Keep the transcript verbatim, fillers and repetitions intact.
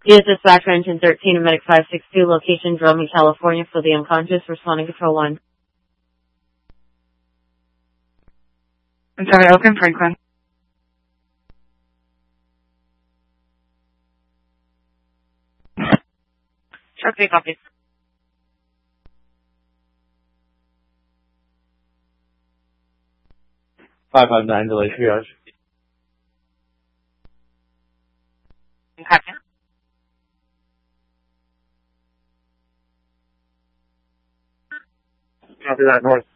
Unit dispatcher engine thirteen and medic five six two, location Drummond, California for the unconscious, responding control one. I'm sorry, open Franklin. Okay, copy. five five nine, delay triage. Copy. Copy that, north.